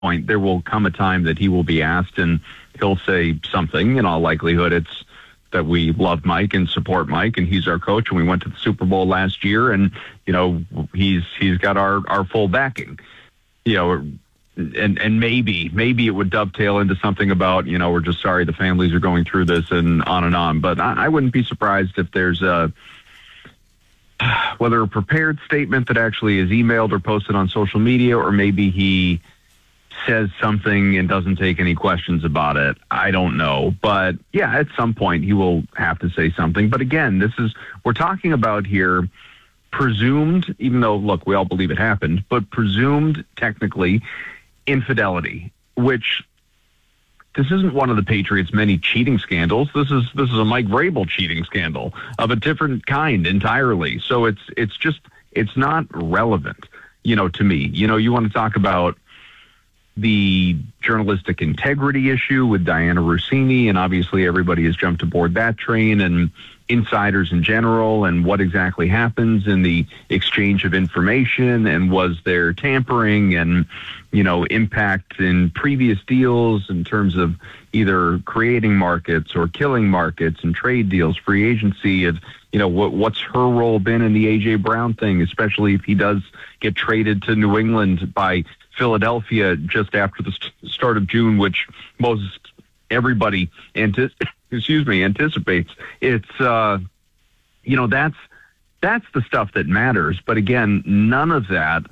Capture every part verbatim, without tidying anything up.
point, there will come a time that he will be asked and he'll say something. In all likelihood, it's that we love Mike and support Mike, and he's our coach, and we went to the Super Bowl last year, and, you know, he's he's got our, our full backing. You know, and and maybe, maybe it would dovetail into something about, you know, we're just sorry the families are going through this and on and on. But I, I wouldn't be surprised if there's a, whether a prepared statement that actually is emailed or posted on social media, or maybe he says something and doesn't take any questions about it. I don't know. But yeah, at some point he will have to say something. But again, this is, we're talking about here presumed, even though, look, we all believe it happened, but presumed technically infidelity, which this isn't one of the Patriots' many cheating scandals. This is this is a Mike Vrabel cheating scandal of a different kind entirely. So it's it's just it's not relevant, you know, to me. You know, you want to talk about the journalistic integrity issue with Diana Russini, and obviously everybody has jumped aboard that train, and insiders in general, and what exactly happens in the exchange of information, and was there tampering, and, you know, impact in previous deals in terms of either creating markets or killing markets and trade deals, free agency, of, you know, what what's her role been in the A J Brown thing, especially if he does get traded to New England by Philadelphia just after the st- start of June, which most everybody anti- excuse me anticipates. It's uh, you know, that's that's the stuff that matters. But again, none of that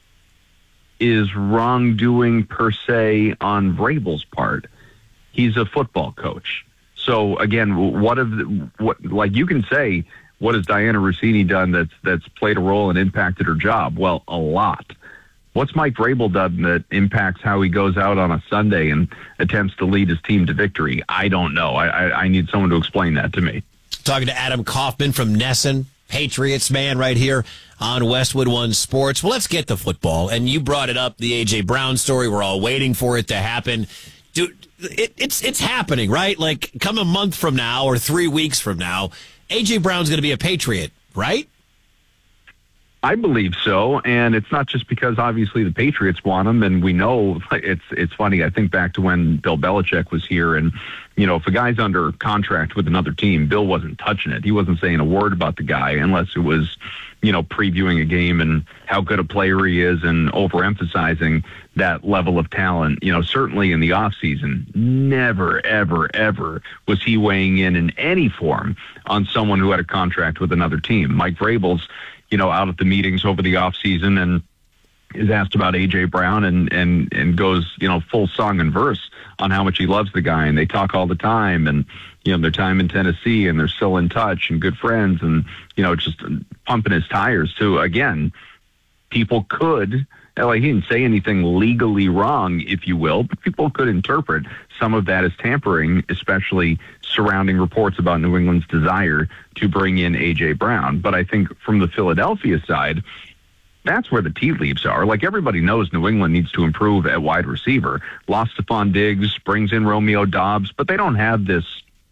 is wrongdoing per se on Vrabel's part. He's a football coach. So again, what of the, what like you can say, what has Diana Russini done that's that's played a role and impacted her job? Well, a lot. What's Mike Vrabel done that impacts how he goes out on a Sunday and attempts to lead his team to victory? I don't know. I, I, I need someone to explain that to me. Talking to Adam Kaufman from Nesson, Patriots man right here on Westwood One Sports. Well, let's get to football. And you brought it up, the A J Brown story. We're all waiting for it to happen. Dude, it, it's it's happening, right? Like, come a month from now or three weeks from now, A J Brown's going to be a Patriot, right? I believe so, and it's not just because obviously the Patriots want him, and we know it's it's funny. I think back to when Bill Belichick was here, and, you know, if a guy's under contract with another team, Bill wasn't touching it. He wasn't saying a word about the guy unless it was, you know, previewing a game and how good a player he is and overemphasizing that level of talent. You know, certainly in the offseason, never, ever, ever was he weighing in in any form on someone who had a contract with another team. Mike Vrabel's, you know, out at the meetings over the offseason and is asked about A J Brown and, and, and goes, you know, full song and verse on how much he loves the guy, and they talk all the time, and, you know, their time in Tennessee, and they're still in touch and good friends, and, you know, just pumping his tires. So again, people could, like, he didn't say anything legally wrong, if you will, but people could interpret some of that as tampering, especially surrounding reports about New England's desire to bring in A J Brown. But I think from the Philadelphia side, that's where the tea leaves are. Like, everybody knows New England needs to improve at wide receiver. Lost Stephon Diggs, brings in Romeo Doubs, but they don't have this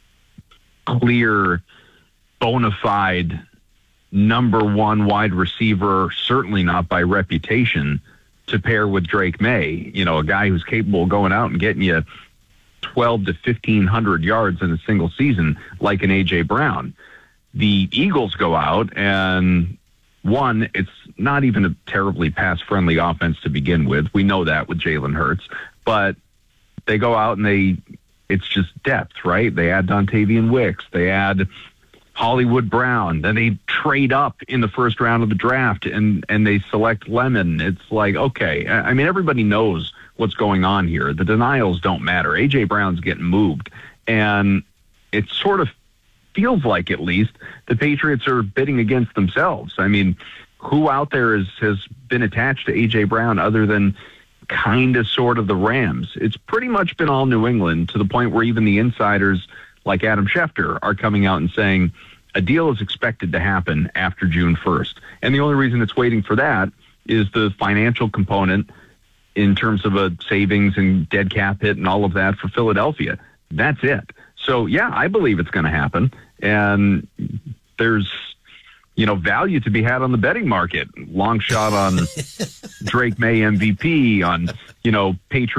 clear, bona fide number one wide receiver, certainly not by reputation, to pair with Drake May. You know, a guy who's capable of going out and getting you twelve to fifteen hundred yards in a single season, like an A J Brown. The Eagles go out and, one, it's not even a terribly pass-friendly offense to begin with. We know that with Jalen Hurts. But they go out and they, it's just depth, right? They add Dontavian Wicks. They add Hollywood Brown. Then they trade up in the first round of the draft and, and they select Lemon. It's like, okay. I mean, everybody knows what's going on here. The denials don't matter. A J Brown's getting moved. And it sort of feels like, at least, the Patriots are bidding against themselves. I mean, who out there is, has been attached to A J Brown other than kind of sort of the Rams? It's pretty much been all New England, to the point where even the insiders like Adam Schefter are coming out and saying a deal is expected to happen after June first. And the only reason it's waiting for that is the financial component in terms of a savings and dead cap hit and all of that for Philadelphia. That's it. So, yeah, I believe it's going to happen. And there's, you know, value to be had on the betting market. Long shot on Drake May M V P, on, you know, Patriots